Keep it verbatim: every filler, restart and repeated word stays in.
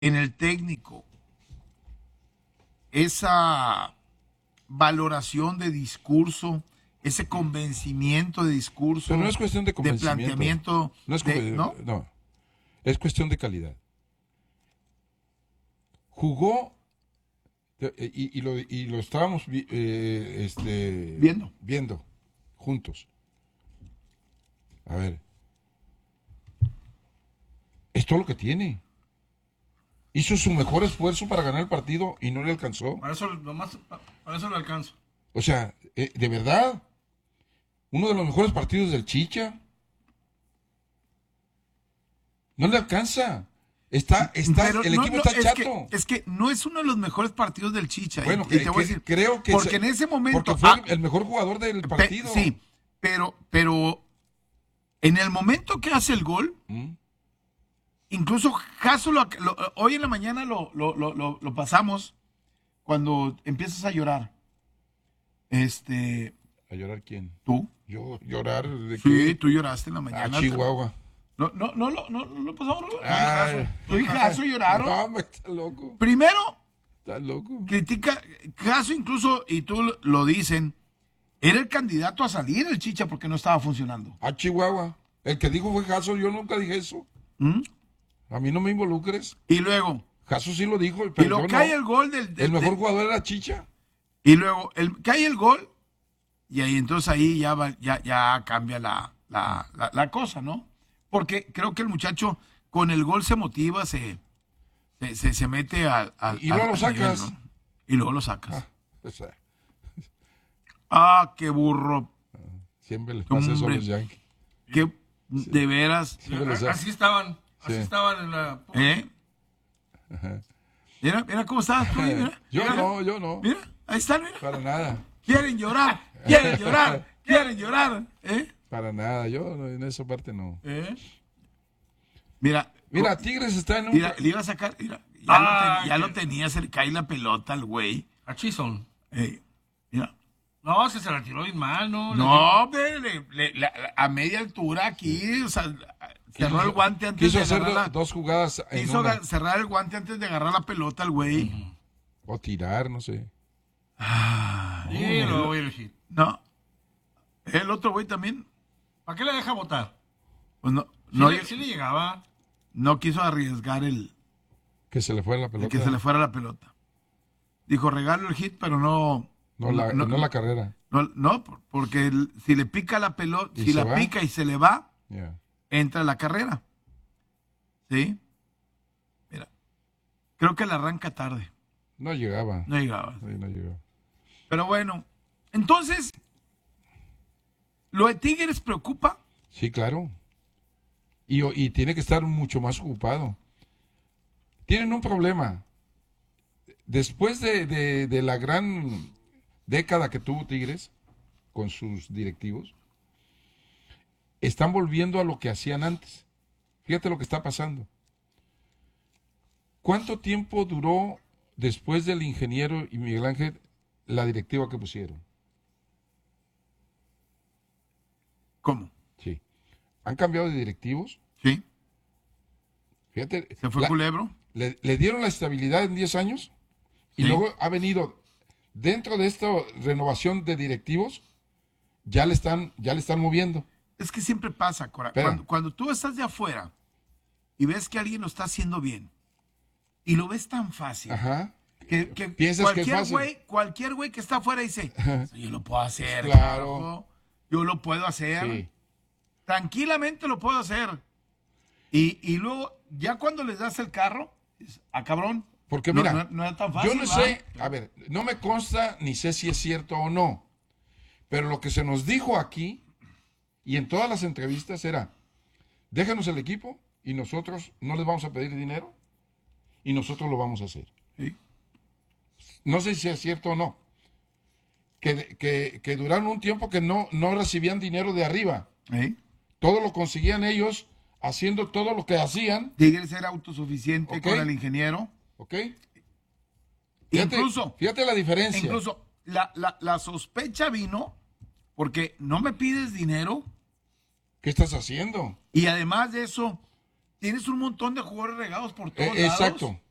en el técnico esa valoración de discurso, ese convencimiento de discurso, pero no es cuestión de convencimiento, de planteamiento, no es, de, ¿no? no, es cuestión de calidad. Jugó y, y, lo, y lo estábamos eh, este, viendo, viendo juntos. A ver, es todo lo que tiene. Hizo su mejor esfuerzo para ganar el partido y no le alcanzó. Para eso, nomás, para eso le alcanza. O sea, eh, de verdad, uno de los mejores partidos del Chicha. No le alcanza. Está, está, Pero el no, equipo no, está es chato. Que, es que no es uno de los mejores partidos del Chicha. Bueno, y, que, y te voy que, a decir, creo que porque se, en ese momento porque fue ah, el mejor jugador del partido. Pe, sí, pero, pero en el momento que hace el gol, ¿Mm? incluso Jaso lo, lo, hoy en la mañana lo, lo, lo, lo, lo pasamos cuando empiezas a llorar. Este. ¿A llorar quién? ¿Tú? Yo llorar de Sí, qué? tú lloraste en la mañana. Ah, Chihuahua. No, no, no, no, no, no pasamos. Ay, Tú y Jaso lloraron. No, me está loco. Primero, está loco. Critica, Jaso incluso, y tú lo dicen, era el candidato a salir el Chicha porque no estaba funcionando. A Chihuahua. El que dijo fue Jaso, yo nunca dije eso. ¿Mm? A mí no me involucres. Y luego. Jaso sí lo dijo. Pero y luego yo cae no. el gol del. del el mejor del, jugador era Chicha. Y luego el, cae el gol. Y ahí entonces ahí ya va, ya, ya cambia la, la, la, la cosa, ¿no? Porque creo que el muchacho con el gol se motiva, se, se, se, se mete al. al y luego al, lo sacas. Nivel, ¿no? Y luego lo sacas. Ah, pues, eh. ah qué burro. Siempre les pasa eso a los Yankees. Que sí. De veras. Así, así estaban. Así sí. estaban en la. ¿Eh? Ajá. Mira, mira cómo estás tú. Mira, yo mira, no, yo no. Mira, ahí están, mira. Para nada. Quieren llorar, quieren llorar, quieren llorar. ¿Eh? Para nada, yo en esa parte no. ¿Eh? Mira, mira, Tigres está en un. Mira, le iba a sacar. Mira, ya, ah, lo, ten, ya lo tenía, se le cae la pelota al güey. A Chisholm. Eh, mira. No, se se la tiró bien mal, ¿no? No, le, le, le, le, a media altura aquí, o sea, cerró el guante antes quiso de hacer agarrar la, dos jugadas. En quiso una. cerrar el guante antes de agarrar la pelota al güey. Uh-huh. O tirar, no sé. Ah, sí, lo voy a elegir. No. El otro güey también. ¿Para qué le deja votar? Pues no. Sí, no le, sí le llegaba. No quiso arriesgar el. Que se le fuera la pelota. Que se le fuera la pelota. Dijo, regalo el hit, pero no. No la, no, no la carrera. No, no porque el, si le pica la pelota, si la va? pica y se le va, yeah. entra la carrera. ¿Sí? Mira. Creo que la arranca tarde. No llegaba. No llegaba. Sí, no llegaba. Pero bueno, entonces, ¿lo de Tigres preocupa? Sí, claro. Y, y tiene que estar mucho más ocupado. Tienen un problema. Después de, de, de la gran década que tuvo Tigres con sus directivos, están volviendo a lo que hacían antes. Fíjate lo que está pasando. ¿Cuánto tiempo duró después del ingeniero y Miguel Ángel la directiva que pusieron? ¿Cómo? Sí. ¿Han cambiado de directivos? Sí. Fíjate. ¿Se fue la, Culebro? Le, le dieron la estabilidad en diez años y sí. Luego ha venido, dentro de esta renovación de directivos, ya le están, ya le están moviendo. Es que siempre pasa, Cora. Cuando, cuando tú estás de afuera y ves que alguien lo está haciendo bien y lo ves tan fácil. Ajá. Que, que piensas cualquier que es fácil. Güey, cualquier güey que está afuera dice, yo lo puedo hacer, claro. claro. Yo lo puedo hacer. Sí. Tranquilamente lo puedo hacer. Y, y luego, ya cuando les das el carro, a cabrón. Porque mira, no, no, no era tan fácil, yo no ¿verdad? sé, a ver, no me consta ni sé si es cierto o no, pero lo que se nos dijo aquí y en todas las entrevistas era, déjanos el equipo y nosotros no les vamos a pedir dinero y nosotros lo vamos a hacer. ¿Sí? No sé si es cierto o no. Que, que, que duraron un tiempo que no, no recibían dinero de arriba. ¿Sí? Todo lo conseguían ellos haciendo todo lo que hacían. Tigres era autosuficiente okay. con el ingeniero. Ok. Fíjate, incluso, fíjate la diferencia. Incluso la, la, la sospecha vino porque no me pides dinero. ¿Qué estás haciendo? Y además de eso, tienes un montón de jugadores regados por todos eh, lados. Exacto.